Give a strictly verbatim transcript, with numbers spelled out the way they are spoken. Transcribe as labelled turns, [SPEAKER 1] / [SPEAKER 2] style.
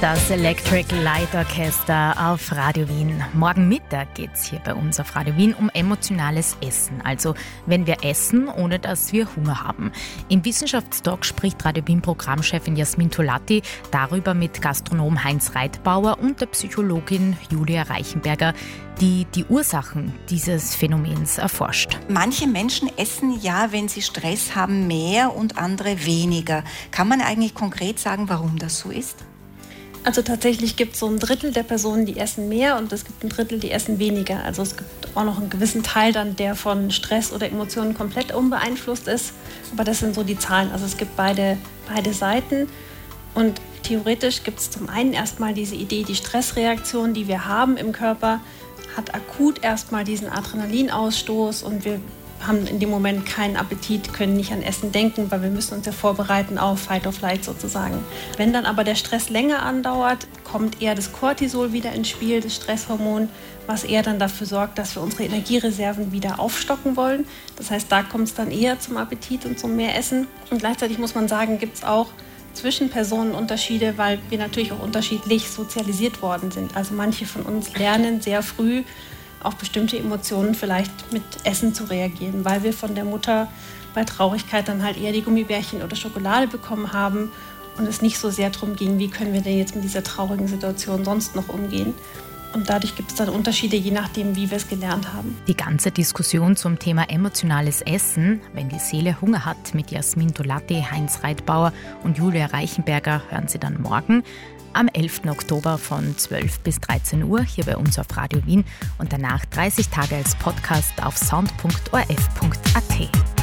[SPEAKER 1] Das Electric Light Orchester auf Radio Wien. Morgen Mittag geht es hier bei uns auf Radio Wien um emotionales Essen. Also wenn wir essen, ohne dass wir Hunger haben. Im Wissenschaftstalk spricht Radio Wien Programmchefin Jasmin Tolati darüber mit Gastronom Heinz Reitbauer und der Psychologin Julia Reichenberger, die die Ursachen dieses Phänomens erforscht.
[SPEAKER 2] Manche Menschen essen ja, wenn sie Stress haben, mehr und andere weniger. Kann man eigentlich konkret sagen, warum das so ist?
[SPEAKER 3] Also tatsächlich gibt es so ein Drittel der Personen, die essen mehr, und es gibt ein Drittel, die essen weniger. Also es gibt auch noch einen gewissen Teil dann, der von Stress oder Emotionen komplett unbeeinflusst ist. Aber das sind so die Zahlen. Also es gibt beide, beide Seiten. Und theoretisch gibt es zum einen erstmal diese Idee, die Stressreaktion, die wir haben im Körper, hat akut erstmal diesen Adrenalinausstoß und wir haben in dem Moment keinen Appetit, können nicht an Essen denken, weil wir müssen uns ja vorbereiten auf Fight or Flight sozusagen. Wenn dann aber der Stress länger andauert, kommt eher das Cortisol wieder ins Spiel, das Stresshormon, was eher dann dafür sorgt, dass wir unsere Energiereserven wieder aufstocken wollen. Das heißt, da kommt es dann eher zum Appetit und zum Mehressen. Und gleichzeitig muss man sagen, gibt es auch zwischen Personen Unterschiede, weil wir natürlich auch unterschiedlich sozialisiert worden sind. Also manche von uns lernen sehr früh, auf bestimmte Emotionen vielleicht mit Essen zu reagieren, weil wir von der Mutter bei Traurigkeit dann halt eher die Gummibärchen oder Schokolade bekommen haben und es nicht so sehr darum ging, wie können wir denn jetzt mit dieser traurigen Situation sonst noch umgehen. Und dadurch gibt es dann Unterschiede, je nachdem, wie wir es gelernt haben.
[SPEAKER 1] Die ganze Diskussion zum Thema emotionales Essen, wenn die Seele Hunger hat, mit Jasmin Tolati, Heinz Reitbauer und Julia Reichenberger, hören Sie dann morgen am elften Oktober von zwölf bis dreizehn Uhr hier bei uns auf Radio Wien und danach dreißig Tage als Podcast auf sound punkt o r f punkt a t.